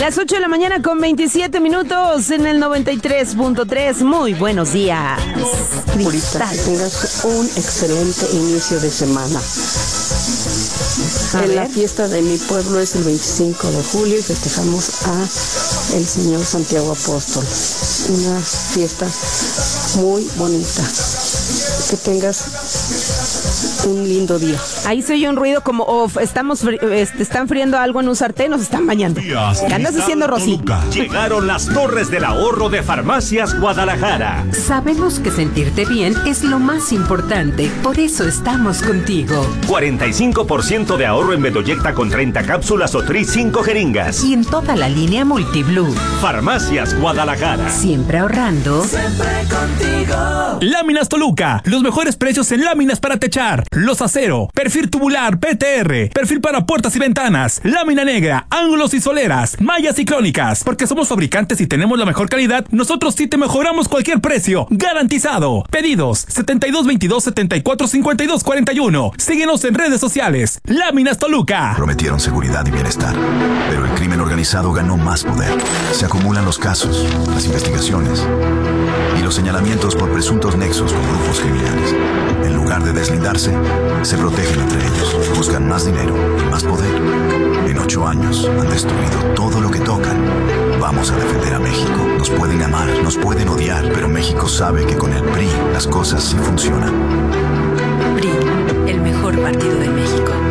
Las 8 de la mañana con 27 minutos en el 93.3. Muy buenos días. Purita, que tengas un excelente inicio de semana. La fiesta de mi pueblo es el 25 de julio y festejamos a el Señor Santiago Apóstol. Una fiesta muy bonita. Que tengas un lindo día. Ahí se oye un ruido como están friendo algo en un sartén, nos están bañando. ¿Qué andas diciendo, Rosy? Llegaron las torres del ahorro de Farmacias Guadalajara. Sabemos que sentirte bien es lo más importante, por eso estamos contigo. 45% de ahorro en Bedoyecta con 30 cápsulas o Tris 5 jeringas. Y en toda la línea Multiblue. Farmacias Guadalajara. Siempre ahorrando. Siempre contigo. Láminas Toluca, los mejores precios en láminas para techar, los acero, perfil tubular, PTR, perfil para puertas y ventanas, lámina negra, ángulos y soleras, mallas y crónicas. Porque somos fabricantes y tenemos la mejor calidad, nosotros sí te mejoramos cualquier precio, garantizado. Pedidos 7222-745241. Síguenos en redes sociales. Láminas Toluca. Prometieron seguridad y bienestar, pero el crimen organizado ganó más poder. Se acumulan los casos, las investigaciones y los señalamientos por presuntos nexos con grupos criminales. En lugar de deslindarse, se protegen entre ellos, buscan más dinero y más poder. En 8 años han destruido todo lo que tocan. Vamos a defender a México. Nos pueden amar, nos pueden odiar, pero México sabe que con el PRI las cosas sí funcionan. PRI, el mejor partido del